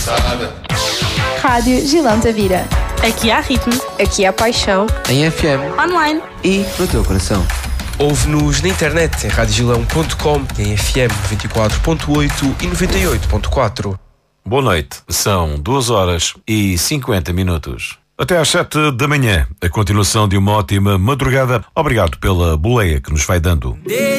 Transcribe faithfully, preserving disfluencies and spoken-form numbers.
passada. Rádio Gilão Tavira. Aqui há ritmo. Aqui há paixão. Em F M. Online. E no teu coração. Ouve-nos na internet em radiogilão ponto com, em F M noventa e quatro ponto oito e noventa e oito ponto quatro. Boa noite. São duas horas e cinquenta minutos. Até às sete da manhã. A continuação de uma ótima madrugada. Obrigado pela boleia que nos vai dando.